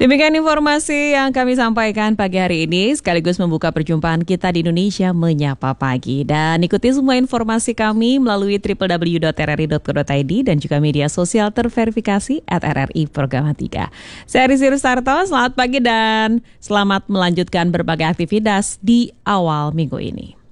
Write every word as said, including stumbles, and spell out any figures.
Demikian informasi yang kami sampaikan pagi hari ini, sekaligus membuka perjumpaan kita di Indonesia Menyapa Pagi. Dan ikuti semua informasi kami melalui w w w dot r r i dot co dot i d dan juga media sosial terverifikasi at R R I Programa tiga. Saya Rizky Rustarto, selamat pagi dan selamat melanjutkan berbagai aktivitas di awal minggu ini.